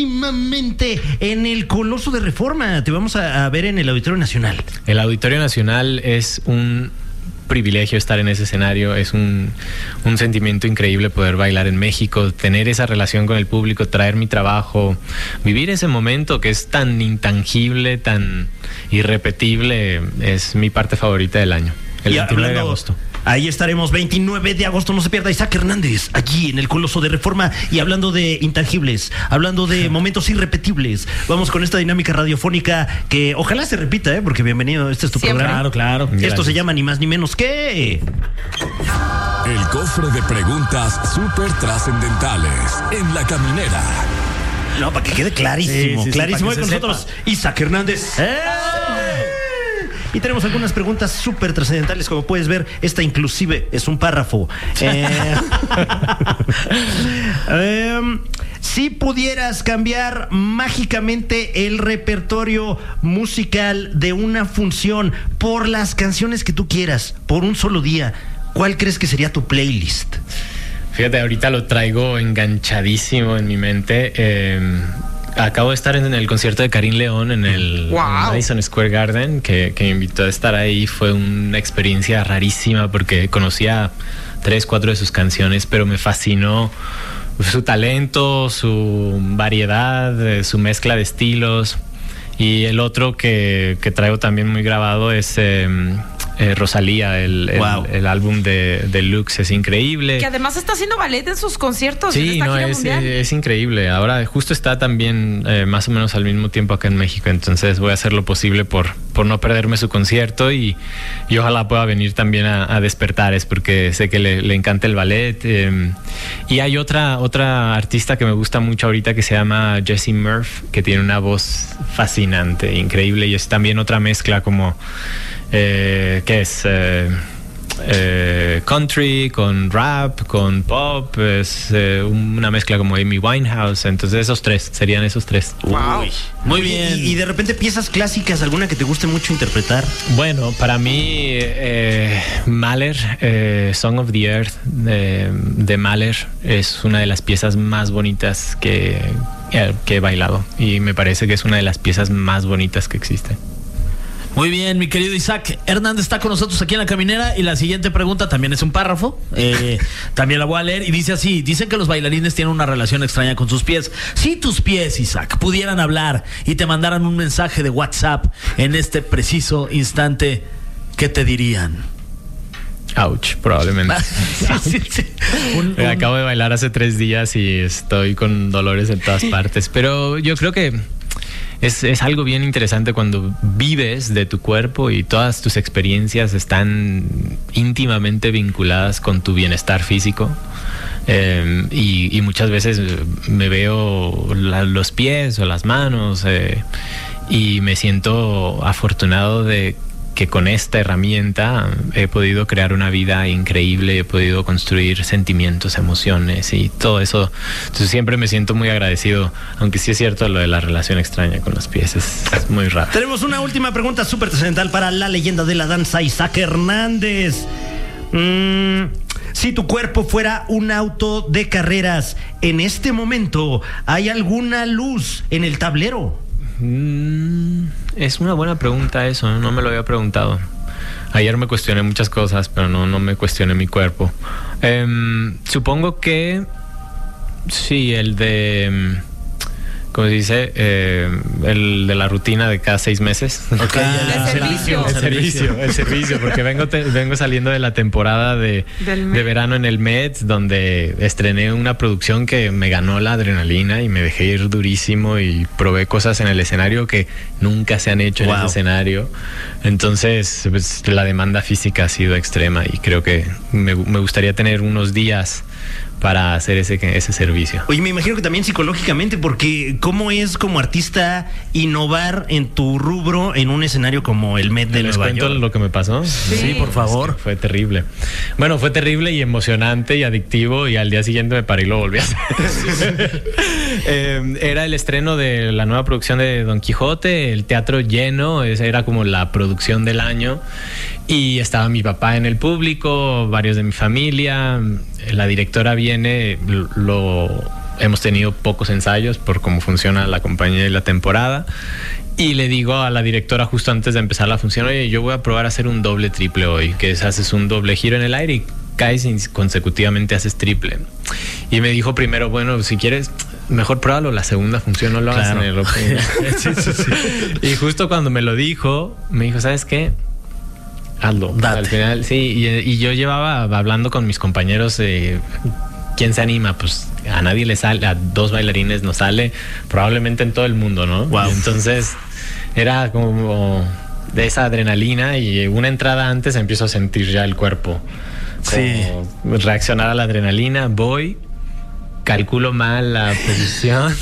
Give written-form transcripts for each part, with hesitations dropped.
próximamente en el Coloso de Reforma. Te vamos a ver en el Auditorio Nacional. El Auditorio Nacional es un privilegio estar en ese escenario, es un sentimiento increíble poder bailar en México, tener esa relación con el público, traer mi trabajo, vivir ese momento que es tan intangible, tan irrepetible, es mi parte favorita del año, el 29 de agosto. Ahí estaremos, 29 de agosto, no se pierda. Isaac Hernández, allí en el Coloso de Reforma. Y hablando de intangibles, hablando de momentos irrepetibles, vamos con esta dinámica radiofónica que ojalá se repita, porque bienvenido, este es tu programa. Claro. Esto Gracias. se llama ni más ni menos que... El cofre de preguntas súper trascendentales en La Caminera. No, para que quede clarísimo, Sí, clarísimo. para Hoy que con se nosotros, Isaac Hernández. Y tenemos algunas preguntas súper trascendentales. Como puedes ver, esta inclusive es un párrafo. Si pudieras cambiar mágicamente el repertorio musical de una función por las canciones que tú quieras, por un solo día, ¿cuál crees que sería tu playlist? Fíjate, ahorita lo traigo enganchadísimo en mi mente. Acabo de estar en el concierto de Karim León en el Madison Square Garden, que me invitó a estar ahí. Fue una experiencia rarísima porque conocía 3, 4 de sus canciones, pero me fascinó su talento, su variedad, su mezcla de estilos. Y el otro que traigo también muy grabado es Rosalía, el álbum de Lux es increíble. Que además está haciendo ballet en sus conciertos. Sí, en esta gira mundial. Es increíble. Ahora justo está también más o menos al mismo tiempo acá en México, entonces voy a hacer lo posible por no perderme su concierto y ojalá pueda venir también a Despertares, porque sé que le encanta el ballet. Y hay otra artista que me gusta mucho ahorita que se llama Jessie Murph, que tiene una voz fascinante, increíble, y es también otra mezcla como que es country con rap, con pop, es una mezcla como Amy Winehouse. Entonces serían esos tres. Wow. Muy bien. Y de repente piezas clásicas, alguna que te guste mucho interpretar. Bueno, para mí Mahler, Song of the Earth de Mahler es una de las piezas más bonitas que he bailado, y me parece que es una de las piezas más bonitas que existen. Muy bien, mi querido Isaac Hernández está con nosotros aquí en La Caminera, y la siguiente pregunta también es un párrafo, también la voy a leer y dice así: dicen que los bailarines tienen una relación extraña con sus pies. Si tus pies, Isaac, pudieran hablar y te mandaran un mensaje de WhatsApp en este preciso instante, ¿qué te dirían? Ouch, probablemente. Sí. Acabo de bailar hace 3 días y estoy con dolores en todas partes, pero yo creo que es algo bien interesante cuando vives de tu cuerpo y todas tus experiencias están íntimamente vinculadas con tu bienestar físico. Y muchas veces me veo los pies o las manos y me siento afortunado de que con esta herramienta he podido crear una vida increíble, he podido construir sentimientos, emociones y todo eso. Entonces siempre me siento muy agradecido, aunque sí es cierto lo de la relación extraña con los pies, es muy raro. Tenemos una última pregunta súper trascendental para la leyenda de la danza, Isaac Hernández. Si tu cuerpo fuera un auto de carreras, en este momento, ¿hay alguna luz en el tablero? Es una buena pregunta eso, no me lo había preguntado. Ayer me cuestioné muchas cosas, pero no me cuestioné mi cuerpo. Supongo que sí, el de... ¿cómo se dice? El de la rutina de cada 6 meses. Okay, El servicio, porque vengo saliendo de la temporada de verano en el Met, donde estrené una producción que me ganó la adrenalina y me dejé ir durísimo y probé cosas en el escenario que nunca se han hecho en ese escenario. Entonces, pues, la demanda física ha sido extrema y creo que me gustaría tener unos días para hacer ese servicio. Oye, me imagino que también psicológicamente, porque ¿cómo es como artista innovar en tu rubro en un escenario como el Met de Nueva York? ¿Les cuento lo que me pasó? Sí, por favor. Es que fue terrible. Bueno, fue terrible y emocionante y adictivo, y al día siguiente me paré y lo volví a hacer. Era el estreno de la nueva producción de Don Quijote, el teatro lleno, esa era como la producción del año, y estaba mi papá en el público, varios de mi familia. La directora viene, lo hemos tenido pocos ensayos por cómo funciona la compañía y la temporada. Y le digo a la directora justo antes de empezar la función, oye, yo voy a probar a hacer un doble triple hoy, que es haces un doble giro en el aire y caes y consecutivamente haces triple. Y me dijo primero, bueno, si quieres, mejor pruébalo la segunda función, no lo hagas en el opening. Sí. Y justo cuando me lo dijo, me dijo, ¿sabes qué? Hazlo. Date. Al final, sí, y yo llevaba hablando con mis compañeros ¿quién se anima? Pues a nadie le sale, a 2 bailarines nos sale, probablemente en todo el mundo, ¿no? Wow. Y entonces era como de esa adrenalina y una entrada antes empiezo a sentir ya el cuerpo. Como reaccionar a la adrenalina, voy, calculo mal la posición,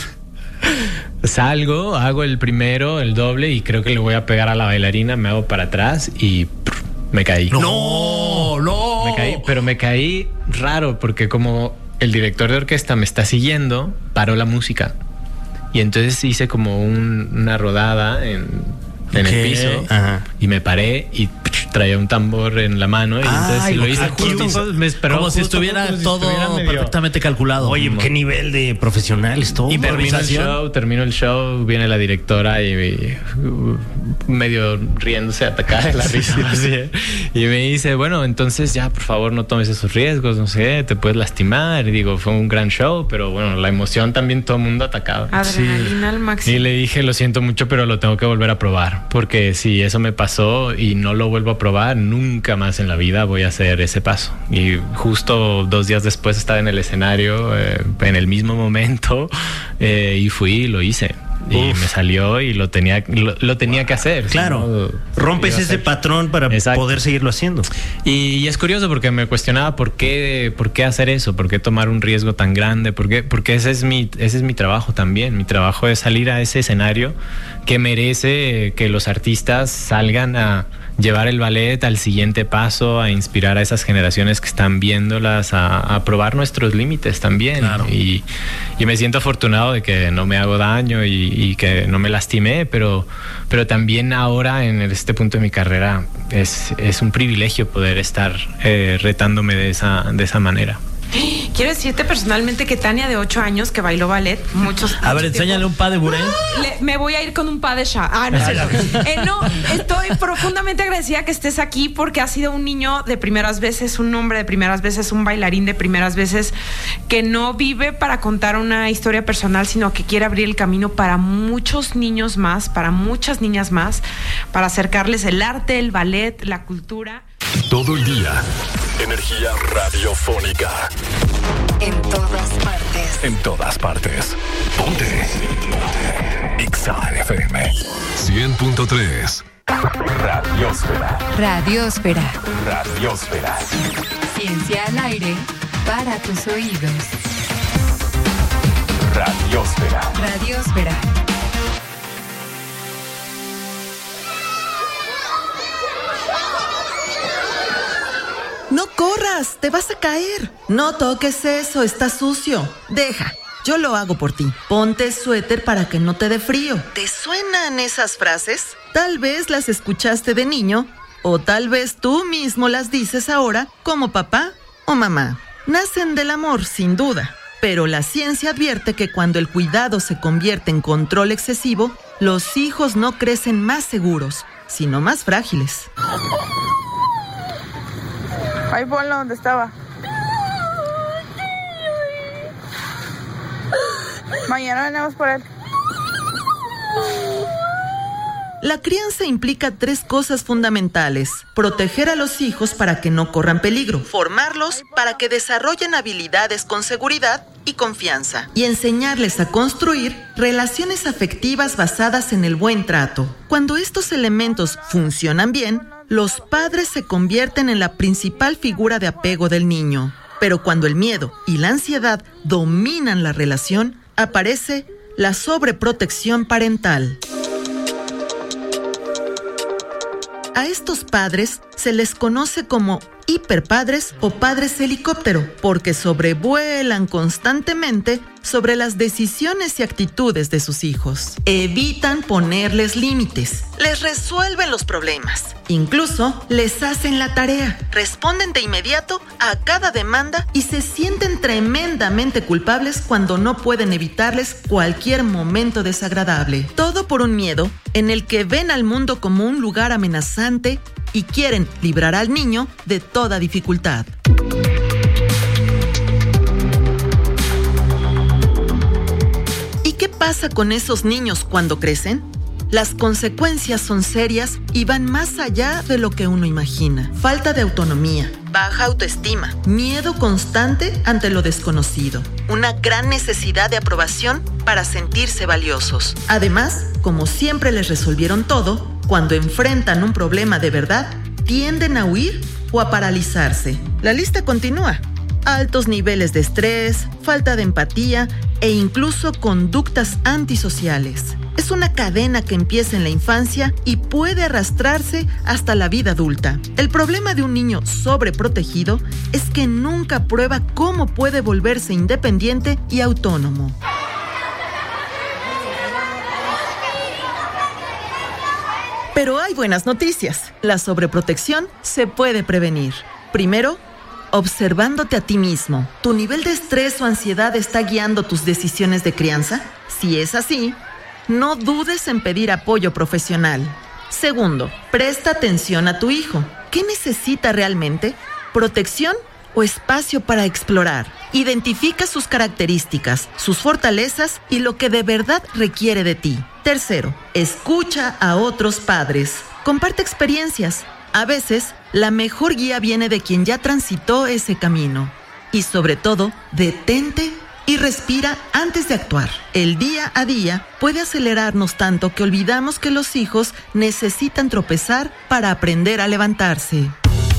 salgo, hago el primero, el doble y creo que le voy a pegar a la bailarina, me hago para atrás y me caí. No. Me caí, pero me caí raro porque como el director de orquesta me está siguiendo, paró la música. Y entonces hice como una rodada en el piso. Ajá. Y me paré y traía un tambor en la mano. Y entonces lo hice justo. Me esperó como si estuviera todo perfectamente calculado. Oye, qué nivel de profesional es todo. Termino el show, viene la directora y medio riéndose, atacada de la risa. Y me dice, bueno, entonces ya, por favor, no tomes esos riesgos, no sé, te puedes lastimar. Y digo, fue un gran show, pero bueno, la emoción también, todo el mundo atacado. Adrenalina al máximo. Y le dije, lo siento mucho, pero lo tengo que volver a probar. Porque si eso me pasó y no lo vuelvo a probar, nunca más en la vida voy a hacer ese paso. Y justo 2 días después estaba en el escenario, en el mismo momento, y fui y lo hice. Y me salió y lo tenía que hacer. Claro, ¿no? rompes ese patrón para poder seguirlo haciendo. Y es curioso porque me cuestionaba por qué hacer eso, por qué tomar un riesgo tan grande, porque ese es mi trabajo también. Mi trabajo es salir a ese escenario que merece que los artistas salgan a llevar el ballet al siguiente paso, a inspirar a esas generaciones que están viéndolas, a probar nuestros límites también. Claro. Y me siento afortunado de que no me hago daño y que no me lastimé, pero también ahora en este punto de mi carrera es un privilegio poder estar retándome de esa manera. Quiero decirte personalmente que Tania, de 8 años, que bailó ballet, A ver, enséñale un pas de bourrée. Me voy a ir con un pas de chat. No es cierto. No, estoy profundamente agradecida que estés aquí porque has sido un niño de primeras veces, un hombre de primeras veces, un bailarín de primeras veces, que no vive para contar una historia personal, sino que quiere abrir el camino para muchos niños más, para muchas niñas más, para acercarles el arte, el ballet, la cultura. Todo el día. Energía radiofónica. En todas partes. En todas partes. Ponte. Exa FM 100.3. Radiósfera. Radiósfera. Radiósfera. Ciencia al aire para tus oídos. Radiósfera. Radiósfera. No corras, te vas a caer. No toques eso, está sucio. Deja, yo lo hago por ti. Ponte suéter para que no te dé frío. ¿Te suenan esas frases? Tal vez las escuchaste de niño, o tal vez tú mismo las dices ahora como papá o mamá. Nacen del amor, sin duda, pero la ciencia advierte que cuando el cuidado se convierte en control excesivo, los hijos no crecen más seguros, sino más frágiles. Ahí ponlo donde estaba. Mañana venimos por él. La crianza implica 3 cosas fundamentales: proteger a los hijos para que no corran peligro, formarlos para que desarrollen habilidades con seguridad y confianza, y enseñarles a construir relaciones afectivas basadas en el buen trato. Cuando estos elementos funcionan bien, los padres se convierten en la principal figura de apego del niño. Pero cuando el miedo y la ansiedad dominan la relación, aparece la sobreprotección parental. A estos padres se les conoce como hiperpadres o padres helicóptero, porque sobrevuelan constantemente sobre las decisiones y actitudes de sus hijos. Evitan ponerles límites, les resuelven los problemas, incluso les hacen la tarea, responden de inmediato a cada demanda y se sienten tremendamente culpables cuando no pueden evitarles cualquier momento desagradable. Todo por un miedo en el que ven al mundo como un lugar amenazante y quieren librar al niño de toda dificultad. ¿Y qué pasa con esos niños cuando crecen? Las consecuencias son serias y van más allá de lo que uno imagina. Falta de autonomía, baja autoestima, miedo constante ante lo desconocido, una gran necesidad de aprobación para sentirse valiosos. Además, como siempre les resolvieron todo, cuando enfrentan un problema de verdad, tienden a huir o a paralizarse. La lista continúa. Altos niveles de estrés, falta de empatía e incluso conductas antisociales. Es una cadena que empieza en la infancia y puede arrastrarse hasta la vida adulta. El problema de un niño sobreprotegido es que nunca prueba cómo puede volverse independiente y autónomo. Pero hay buenas noticias. La sobreprotección se puede prevenir. Primero, observándote a ti mismo. ¿Tu nivel de estrés o ansiedad está guiando tus decisiones de crianza? Si es así, no dudes en pedir apoyo profesional. Segundo, presta atención a tu hijo. ¿Qué necesita realmente? ¿Protección o espacio para explorar? Identifica sus características, sus fortalezas y lo que de verdad requiere de ti. Tercero, escucha a otros padres. Comparte experiencias. A veces, la mejor guía viene de quien ya transitó ese camino. Y sobre todo, detente y respira antes de actuar. El día a día puede acelerarnos tanto que olvidamos que los hijos necesitan tropezar para aprender a levantarse.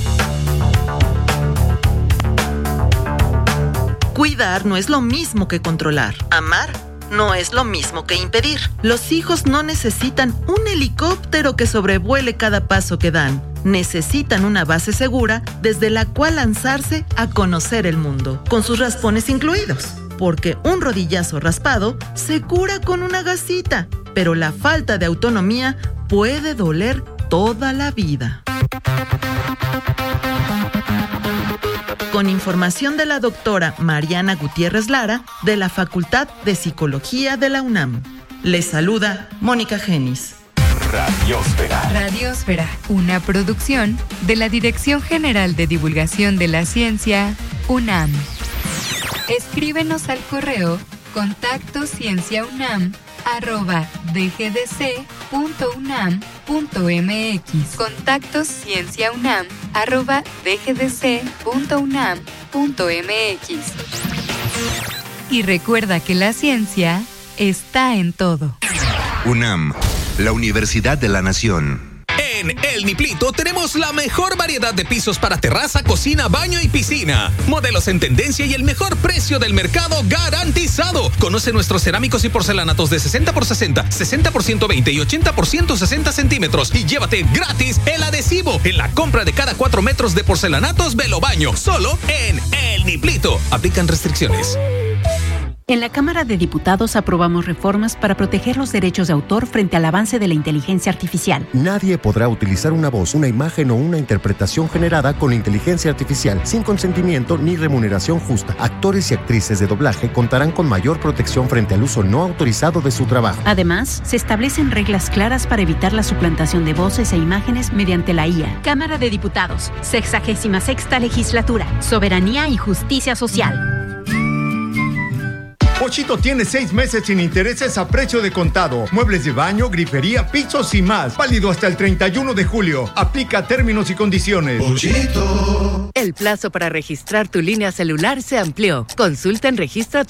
Cuidar no es lo mismo que controlar. Amar no es lo mismo que impedir. Los hijos no necesitan un helicóptero que sobrevuele cada paso que dan. Necesitan una base segura desde la cual lanzarse a conocer el mundo, con sus raspones incluidos. Porque un rodillazo raspado se cura con una gasita, pero la falta de autonomía puede doler toda la vida. Con información de la doctora Mariana Gutiérrez Lara, de la Facultad de Psicología de la UNAM. Les saluda Mónica Genis. Radiósfera. Radiósfera, una producción de la Dirección General de Divulgación de la Ciencia, UNAM. Escríbenos al correo contactoscienciaunam@dgdc.unam.mx. contactoscienciaunam@dgdc.unam.mx. Y recuerda que la ciencia está en todo. UNAM, la Universidad de la Nación. En El Niplito tenemos la mejor variedad de pisos para terraza, cocina, baño y piscina. Modelos en tendencia y el mejor precio del mercado garantizado. Conoce nuestros cerámicos y porcelanatos de 60x60, 60x120 y 80x160 centímetros. Y llévate gratis el adhesivo en la compra de cada 4 metros de porcelanatos Velobaño. Solo en El Niplito. Aplican restricciones. En la Cámara de Diputados aprobamos reformas para proteger los derechos de autor frente al avance de la inteligencia artificial. Nadie podrá utilizar una voz, una imagen o una interpretación generada con inteligencia artificial sin consentimiento ni remuneración justa. Actores y actrices de doblaje contarán con mayor protección frente al uso no autorizado de su trabajo. Además, se establecen reglas claras para evitar la suplantación de voces e imágenes mediante la IA. Cámara de Diputados, 66ª Legislatura, Soberanía y Justicia Social. Pochito tiene 6 meses sin intereses a precio de contado. Muebles de baño, grifería, pisos y más. Válido hasta el 31 de julio. Aplica términos y condiciones. Pochito. El plazo para registrar tu línea celular se amplió. Consulta en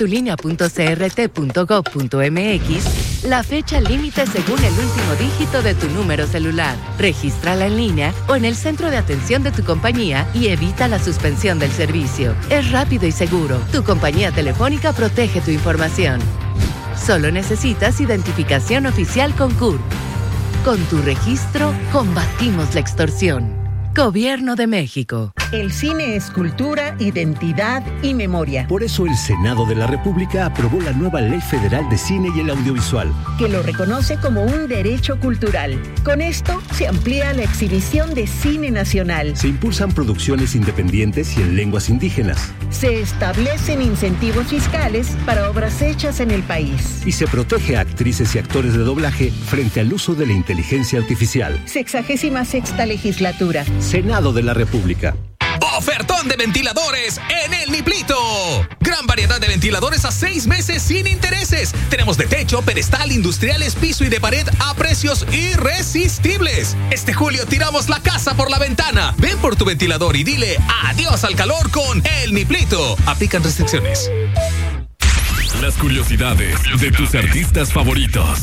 registratulinea.crt.gov.mx la fecha límite según el último dígito de tu número celular. Regístrala en línea o en el centro de atención de tu compañía y evita la suspensión del servicio. Es rápido y seguro. Tu compañía telefónica protege tu información. Solo necesitas identificación oficial con CURP. Con tu registro, combatimos la extorsión. Gobierno de México. El cine es cultura, identidad y memoria. Por eso el Senado de la República aprobó la nueva Ley Federal de Cine y el Audiovisual, que lo reconoce como un derecho cultural. Con esto se amplía la exhibición de cine nacional. Se impulsan producciones independientes y en lenguas indígenas. Se establecen incentivos fiscales para obras hechas en el país. Y se protege a actrices y actores de doblaje frente al uso de la inteligencia artificial. 66ª legislatura. Senado de la República. Ofertón de ventiladores en El Niplito. Gran variedad de ventiladores a 6 meses sin intereses. Tenemos de techo, pedestal, industriales, piso y de pared a precios irresistibles. Este julio tiramos la casa por la ventana. Ven por tu ventilador y dile adiós al calor con El Niplito. Aplican restricciones. Las curiosidades de tus artistas favoritos.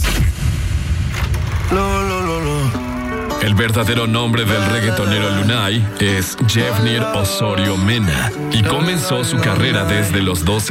El verdadero nombre del reggaetonero Lunay es Jeffnir Osorio Mena y comenzó su carrera desde los 12